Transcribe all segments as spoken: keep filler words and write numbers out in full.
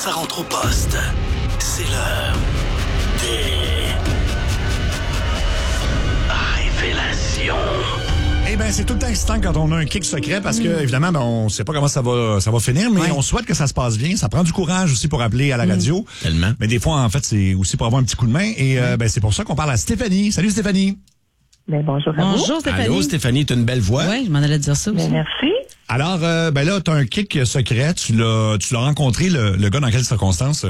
ça rentre au poste, c'est l'heure des révélations. Eh bien, c'est tout le temps excitant quand on a un kick secret parce que, évidemment, ben, on sait pas comment ça va, ça va finir, mais ouais. on souhaite que ça se passe bien. Ça prend du courage aussi pour appeler à la radio. Mmh. Tellement. Mais des fois, en fait, c'est aussi pour avoir un petit coup de main. Et euh, ben, c'est pour ça qu'on parle à Stéphanie. Salut, Stéphanie. Ben, bonjour à Bonjour, vous. Stéphanie. Allô, Stéphanie, t'as une belle voix. Oui, je m'en allais te dire ça aussi. Ben, merci. Alors, euh, ben là, t'as un kick secret. Tu l'as, tu l'as rencontré, le, le gars, dans quelles circonstances?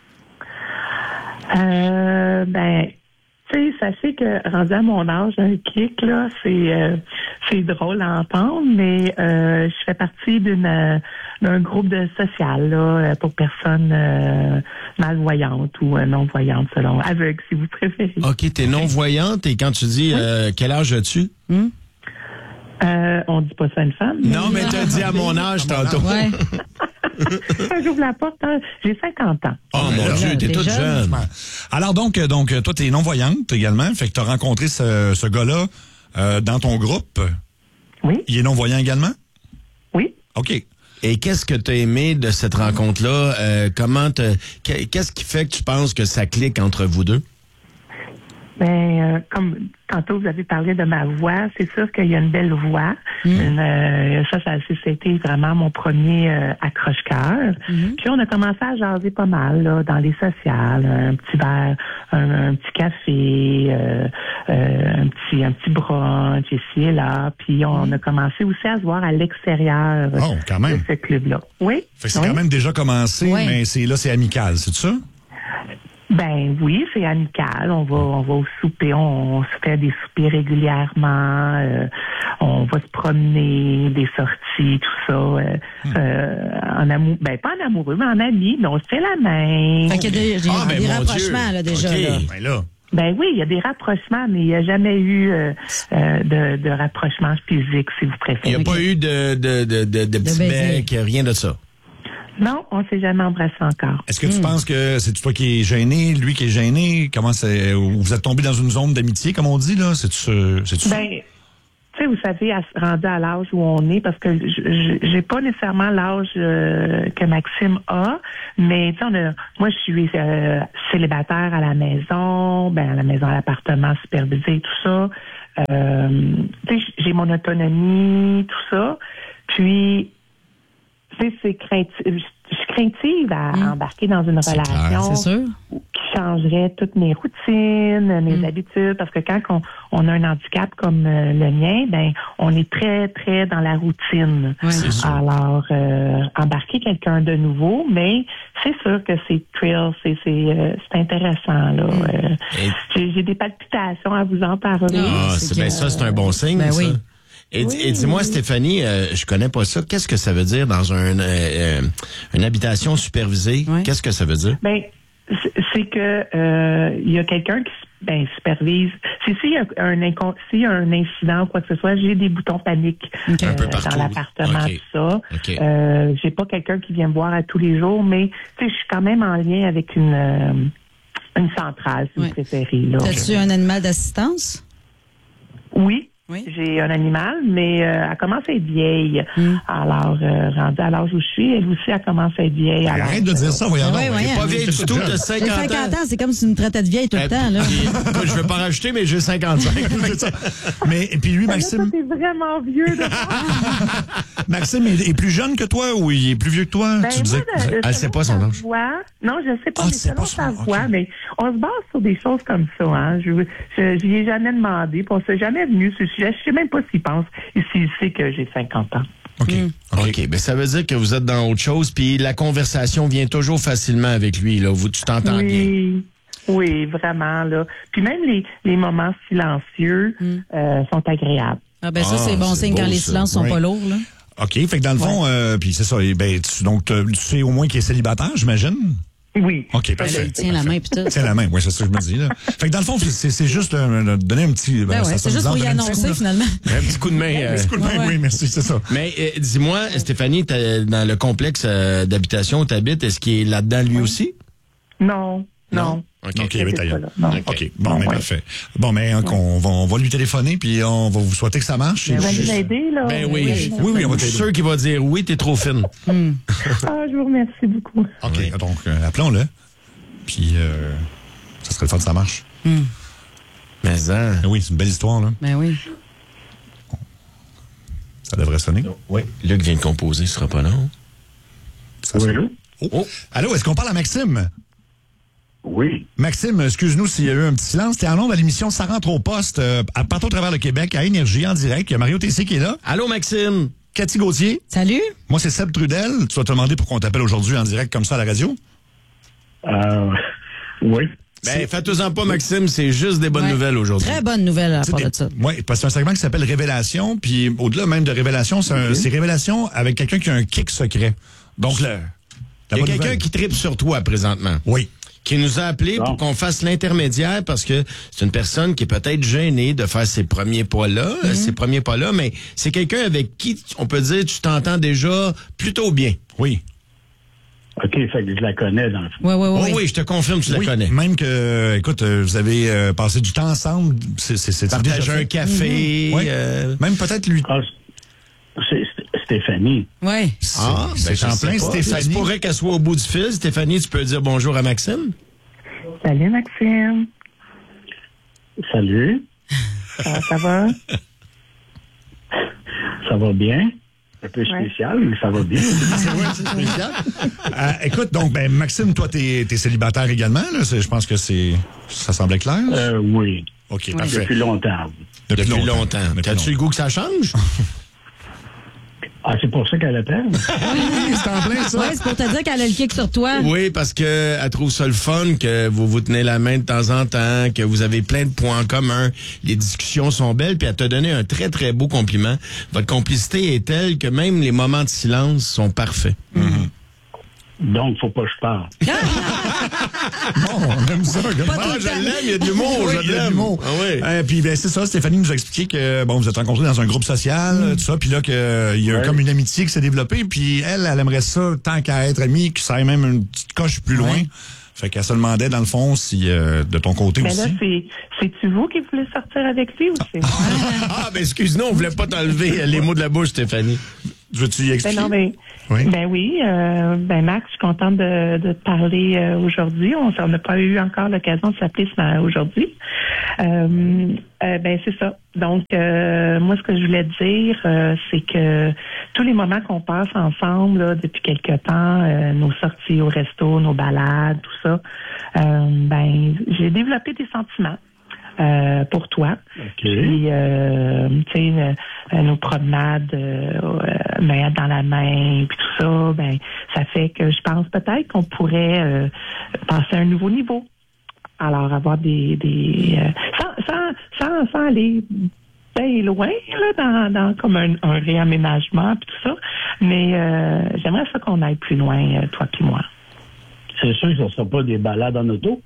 Euh, ben, tu sais, sachez que, rendu à mon âge, un kick, là, c'est euh, c'est drôle à entendre, mais euh, je fais partie d'une euh, d'un groupe de social, là, pour personnes euh, malvoyantes ou euh, non-voyantes, selon, aveugles, si vous préférez. OK, t'es non-voyante et quand tu dis euh, quel âge as-tu? Hum? Euh, on dit pas ça à une femme. Non, mais t'as dit à mon âge tantôt. Ouais. J'ouvre la porte, hein, j'ai cinquante ans. Oh mon là, Dieu, t'es t'es toute jeune. jeune. Alors donc, donc toi, t'es non-voyante également. Fait que t'as rencontré ce, ce gars-là euh, dans ton groupe. Oui. Il est non-voyant également? Oui. OK. Et qu'est-ce que t'as aimé de cette rencontre-là? Euh, comment te, qu'est-ce qui fait que tu penses que ça clique entre vous deux? Ben, euh, comme tantôt vous avez parlé de ma voix, c'est sûr qu'il y a une belle voix. Mm. Une, euh, ça, ça, ça a été vraiment mon premier euh, accroche-cœur. Mm-hmm. Puis on a commencé à jaser pas mal là, dans les sociales, un petit verre, un, un petit café, euh, euh, un petit un petit brunch ici et là. Puis on mm. a commencé aussi à se voir à l'extérieur oh, quand même. de ce club-là. Oui. Fait que c'est oui. quand même déjà commencé, oui. mais c'est là c'est amical, c'est ça? Ben oui, c'est amical. On va, on va au souper, on, on se fait des soupers régulièrement. Euh, on va se promener, des sorties, tout ça. Euh, hmm. euh, en amour, ben pas en amoureux, mais en ami. Mais on se fait la main. Fait qu'il y a des, ah, ben, des rapprochements là déjà. Okay. Là. Ben là. Ben oui, il y a des rapprochements, mais il n'y a jamais eu euh, euh, de, de rapprochement physique, si vous préférez. Il n'y a okay. pas eu de, de, de, de, de petits mecs, rien de ça. Non, on s'est jamais embrassé encore. Est-ce que tu mmh. penses que c'est toi qui es gêné, lui qui est gêné? Comment c'est, vous êtes tombé dans une zone d'amitié, comme on dit, là? C'est-tu, c'est-tu ben, tu sais, vous savez, à, rendu à l'âge où on est, parce que j'ai pas nécessairement l'âge euh, que Maxime a, mais tu sais, moi, je suis euh, célibataire à la maison, ben à la maison, à l'appartement supervisé, tout ça. Euh, tu sais, j'ai mon autonomie, tout ça. Puis, c'est craintif. Je suis craintive à mmh. embarquer dans une c'est relation clair, qui changerait toutes mes routines, mes mmh. habitudes, parce que quand on, on a un handicap comme euh, le mien, ben on est très, très dans la routine. Ouais. Alors, euh, embarquer quelqu'un de nouveau, mais c'est sûr que c'est thrill, c'est c'est, euh, c'est intéressant. Là. Mmh. Euh, j'ai, j'ai des palpitations à vous en parler. Ah, c'est, c'est ben, ça, c'est un bon signe, ben, ça. Oui. Et, oui, et dis-moi, oui. Stéphanie, euh, je connais pas ça. Qu'est-ce que ça veut dire dans un, euh, une habitation supervisée? Oui. Qu'est-ce que ça veut dire? Ben, c'est que euh, il y a quelqu'un qui ben, supervise. Si s'il y a un incon- s'il y a un incident ou quoi que ce soit, j'ai des boutons panique okay. euh, un peu partout. dans l'appartement, okay. tout ça. Okay. Euh, j'ai pas quelqu'un qui vient me voir à tous les jours, mais tu sais, je suis quand même en lien avec une euh, une centrale, si ouais. vous préférez. Là. As-tu un animal d'assistance? Oui. Oui. J'ai un animal, mais euh, elle commence à être vieille. Mm. Alors, euh, rendue à l'âge où je suis, elle aussi, elle commence à être vieille. Alors, arrête de dire ça, voyons donc. Oui, oui, elle est pas vieille du tout, de cinquante ans. cinquante ans, c'est comme si tu me traitais de vieille tout le temps. Là. Puis, je veux pas rajouter, mais j'ai cinquante-cinq. Mais, et puis lui, Maxime... T'es vraiment vieux, de Maxime est, est plus jeune que toi ou il est plus vieux que toi? Ben, tu disais moi, que... Elle sait pas son âge. Voix, non, je sais pas, ah, mais selon sa voix, okay. mais on se base sur des choses comme ça. Hein. Je je n'y ai jamais demandé, puis on s'est jamais venu sur ce sujet. Je sais même pas s'il pense et s'il sait que j'ai cinquante ans. OK. Mm. OK. OK. Ben, ça veut dire que vous êtes dans autre chose, puis la conversation vient toujours facilement avec lui. Là. Vous, tu t'entends oui. bien. Oui, vraiment. Là. Puis même les, les moments silencieux mm. euh, sont agréables. Ah ben ça, ah, c'est bon signe quand les silences sont oui. pas lourds. Là. OK. Fait que dans le fond, ouais. euh, puis c'est ça. Ben, tu, donc, tu sais au moins qu'il est célibataire, j'imagine? Oui. OK, parfait. Il tient la main, puis tout. Tient la main, oui, c'est ça que je me dis, là. Fait que dans le fond, c'est, c'est juste euh, donner un petit... Ben, ben ouais, c'est juste pour y annoncer, coup, finalement. Un petit coup de main. Euh... Un petit coup de main, ouais. oui, merci, c'est ça. Mais euh, dis-moi, Stéphanie, t'as, dans le complexe euh, d'habitation où tu habites, est-ce qu'il est là-dedans lui oui. aussi? Non. Non. OK, OK, il est ailleurs. Non. OK, bon, mais ouais. parfait. Bon, mais hein, on, va, on va lui téléphoner, puis on va vous souhaiter que ça marche. Vous Et allez puis- m'aider, là? Ben oui, Oui, oui, on va je suis t'aider. sûr qu'il va dire oui, t'es trop fine. Ah, je vous remercie beaucoup. OK, Oui. donc euh, appelons-le. Puis, euh, ça serait le fun que ça marche. Mais hein. Ben oui, c'est une belle histoire, là. Ben oui. Ça devrait sonner. Oui. Luc vient de composer, ce sera pas long. Ça Oui, sonne. allô? Oh. Allô, est-ce qu'on parle à Maxime? Oui. Maxime, excuse-nous s'il y a eu un petit silence. T'es en ondes à l'émission Ça rentre au poste, euh, à partout à travers le Québec, à Énergie, en direct. Il y a Mario Tessier qui est là. Allô, Maxime? Cathy Gauthier. Salut. Moi, c'est Seb Trudel. Tu vas te demander pourquoi on t'appelle aujourd'hui en direct comme ça à la radio? Euh, oui. Ben, faites-en pas, Maxime, c'est juste des bonnes Ouais. nouvelles aujourd'hui. Très bonne nouvelle à C'est part des- de ça. Oui, parce que c'est un segment qui s'appelle Révélation, puis au-delà même de Révélation, c'est, un, c'est Révélation avec quelqu'un qui a un kick secret. Donc, le, la Il y a bonne quelqu'un nouvelle- qui tripe sur toi présentement. Oui. Qui nous a appelé Bon. pour qu'on fasse l'intermédiaire parce que c'est une personne qui est peut-être gênée de faire ses premiers pas-là, euh, ses premiers pas-là, mais c'est quelqu'un avec qui, on peut dire, tu t'entends déjà plutôt bien. Oui. OK, fait que je la connais dans le fond. Oui, oui, Oh oui. oui, je te confirme, tu Oui, la connais. Même que, écoute, euh, vous avez euh, passé du temps ensemble. C'est, c'est, c'est déjà Partager fait. un café. Oui. euh, Même peut-être lui. Ah, c'est c'est Stéphanie. Oui. C'est, Ah, c'est ben, je en sais plein pas. Ça se Stéphanie. pourrait qu'elle soit au bout du fil. Stéphanie, tu peux dire bonjour à Maxime? Salut, Maxime. Salut. Ça, ça va? Ça va bien? Un peu spécial, mais ça va bien. C'est vrai, c'est spécial. Euh, écoute, donc, ben, Maxime, toi, t'es, t'es célibataire également, là. C'est- je pense que c'est, ça semblait clair. Euh, oui. OK, parfait. Depuis longtemps. Depuis, longtemps. Depuis T'as-tu le longtemps. goût que ça change? Ah, c'est pour ça qu'elle appelle? C'est en plein, ça. Oui, c'est pour te dire qu'elle a le kick sur toi. Oui, parce que elle trouve ça le fun que vous vous tenez la main de temps en temps, que vous avez plein de points en commun, les discussions sont belles, puis elle t'a donné un très très beau compliment. Votre complicité est telle que même les moments de silence sont parfaits. Donc, faut pas que je parle. Bon, on aime ça. regarde. Pas Ah, tout le je temps. l'aime, il y a de l'humour, Oui, je il y a de l'aime. l'humour. Ah oui. Euh, puis ben c'est ça, Stéphanie nous a expliqué que bon, vous êtes rencontrés dans un groupe social, Mm. euh, tout ça, puis là que il y a Ouais. comme une amitié qui s'est développée, puis elle, elle aimerait ça tant qu'à être amie, que ça aille même une petite coche plus loin. Ouais. Fait qu'elle se demandait dans le fond si euh, de ton côté Mais aussi. là, c'est, c'est-tu vous qui voulez sortir avec lui ou c'est moi? Ah, ben excuse-nous, on voulait pas t'enlever les mots de la bouche, Stéphanie. Veux-tu y Ben expliquer? non, ben Oui. ben oui. Euh, ben Max, je suis contente de, de te parler euh, aujourd'hui. On on n'a pas eu encore l'occasion de s'appeler ce matin aujourd'hui. Euh, euh, ben c'est ça. Donc euh, moi, ce que je voulais te dire, euh, c'est que tous les moments qu'on passe ensemble là, depuis quelque temps, euh, nos sorties au resto, nos balades, tout ça, euh, ben j'ai développé des sentiments. Euh, pour toi. OK. Puis, euh, tu sais, euh, euh, nos promenades, euh, euh, main dans la main, puis tout ça, ben, ça fait que je pense peut-être qu'on pourrait euh, passer à un nouveau niveau. Alors, avoir des... des euh, sans, sans, sans, sans aller bien loin, là, dans, dans comme un, un réaménagement, puis tout ça, mais euh, j'aimerais ça qu'on aille plus loin, euh, toi puis moi. C'est sûr que ce ne sera pas des balades en auto.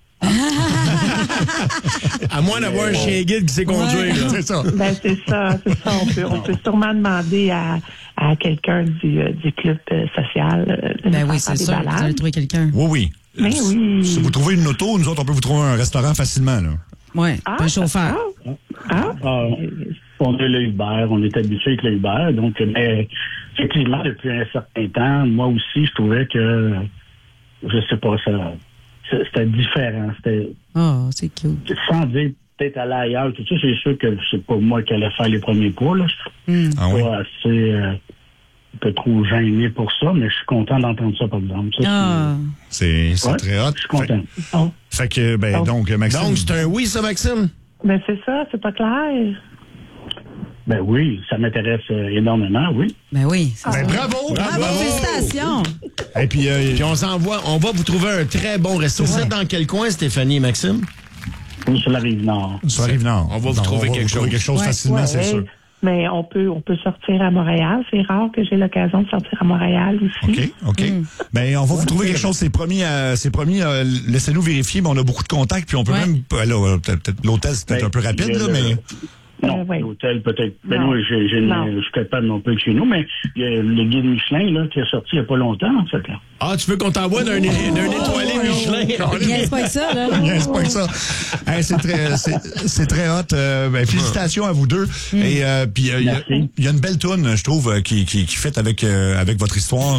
À moins d'avoir un chien guide qui sait conduire. là. C'est ça. Ben c'est ça, c'est ça. On peut, on peut sûrement demander à, à quelqu'un du, euh, du club euh, social euh, de Ben nous oui, faire c'est des sûr. Vous balades. allez trouver quelqu'un. Oui, oui. Mais Euh, oui. Si vous trouvez une auto, nous autres, on peut vous trouver un restaurant facilement, là. Oui, Ah, un chauffeur. Ah, ah. Ah, on a le Uber, on est habitué avec le Uber. Donc, mais effectivement, depuis un certain temps, moi aussi, je trouvais que, je sais pas, ça, c'était différent. C'était, Oh, c'est cute. sans dire peut-être aller ailleurs, tout ça, c'est sûr que c'est pas moi qui allais faire les premiers pas, là. Je suis Ah oui. pas assez, euh, un peu trop gêné pour ça, mais je suis content d'entendre ça, par exemple. Ça, c'est- Ah. C'est, c'est Ouais, très hot. je suis content. Bon. Fait, fait que, ben, Oh. donc, Maxime. Donc, c'est un oui, ça, Maxime? Ben c'est ça, c'est pas clair. Ben oui, ça m'intéresse euh, énormément, oui. Ben oui. c'est Ben, ça. bravo! Bravo, félicitations. Et puis, euh, Puis on s'envoie, on va vous trouver un très bon resto. Vous êtes dans quel coin, Stéphanie et Maxime? Oui, sur la rive nord. sur la Rive-Nord. On va vous Donc, trouver quelque trouver chose. quelque chose Ouais. facilement, Ouais, c'est sûr. mais on peut on peut sortir à Montréal. C'est rare que j'ai l'occasion de sortir à Montréal aussi. OK, OK. Ben, on va vous trouver quelque chose. C'est promis. euh, c'est promis. euh, laissez-nous vérifier. Mais on a beaucoup de contacts. Puis on peut Ouais. même. euh, là, euh, peut-être, peut-être- l'hôtel, c'est peut-être Ben, un peu rapide, il y a là, le- mais. Non, Euh, ouais. l'hôtel, peut-être. Ben Non. oui, j'ai, j'ai, Non. je suis capable non plus que chez nous, mais il y a le guide Michelin, là, qui est sorti il n'y a pas longtemps, en fait, là. Ah, tu veux qu'on t'envoie d'un, d'un étoilé Michelin? Niaise pas avec ça, là. Yes, pas que ça. Hey, c'est très, c'est, c'est très hot. Euh, ben, félicitations à vous deux. Et euh, puis euh, il y a- Merci. il y, a une belle toune, je trouve, euh, qui qui, qui fait avec euh, avec votre histoire.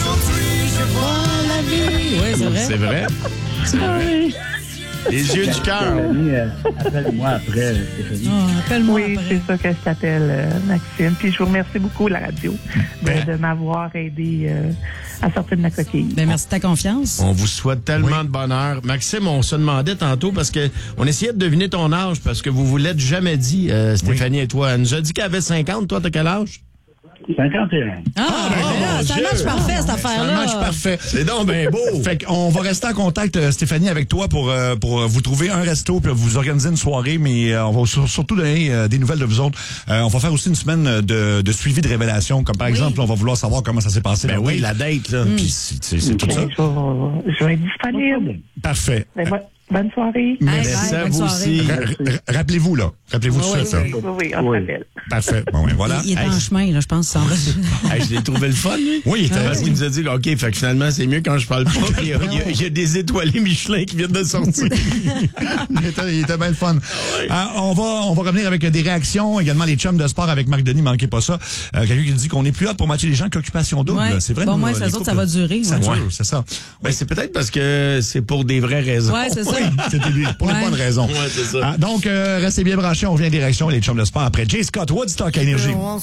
Oui, c'est vrai. C'est vrai? C'est vrai. Les yeux du cœur. Stéphanie, euh, appelle-moi après, Stéphanie. Oh, appelle-moi Oui, après. c'est ça que je t'appelle, euh, Maxime. Puis je vous remercie beaucoup, la radio, de, Ben. de m'avoir aidé euh, à sortir de ma coquille. Ben, merci de ta confiance. On vous souhaite tellement Oui. de bonheur. Maxime, on se demandait tantôt parce que on essayait de deviner ton âge parce que vous vous l'êtes jamais dit, euh, Stéphanie et toi. Elle nous a dit qu'elle avait cinquante. Toi, t'as quel âge? cinquante et un. Ah, ben là, ça Dieu. marche parfait, cette Ça affaire-là. marche parfait. C'est donc bien beau. Fait qu'on va rester en contact, euh, Stéphanie, avec toi pour euh, pour vous trouver un resto puis vous organiser une soirée, mais euh, on va sur- surtout donner euh, des nouvelles de vous autres. Euh, on va faire aussi une semaine de, de suivi de révélation, comme par exemple, on va vouloir savoir comment ça s'est passé. Ben la oui, date. la date, là. Puis c'est, c'est- c'est tout Ben, ça. je, vais, je vais être disponible. Parfait. Ben, bo- bonne soirée. Hey, Merci bye, à bonne vous soirée. aussi. Ra- ra- Rappelez-vous là. Rappelez-vous tout Oui, ça. ça. Oui, oui, on Oui. s'appelle. Parfait. Bon, ben voilà. Il est en Hey. chemin, là, je pense. s'en va. Hey, je l'ai trouvé le fun, lui. Oui, il était- Parce qu'il nous a dit, OK, fait que finalement, c'est mieux quand je parle pas. Puis il y a, il y a- il y a des étoilés Michelin qui viennent de sortir. il, était, il était bien le fun. Ah, on va on va revenir avec des réactions, également les chums de sport avec Marc Denis, manquez pas ça. Euh, quelqu'un qui dit qu'on est plus hâte pour matcher les gens qu'occupation double. Ouais. C'est vrai. Bon, nous, moi, les ça autres, couples, ça va durer, Ça ouais. dure, Ouais. c'est ça. Ben, c'est peut-être parce que c'est pour des vraies raisons. Ouais, c'est ça. Oui, c'était des- pour les Ouais. bonnes raisons. Ouais, c'est ça. Ah, donc, euh, restez bien branchés. On revient direction les chums de sport après Jay Scott, Woodstock à Énergie.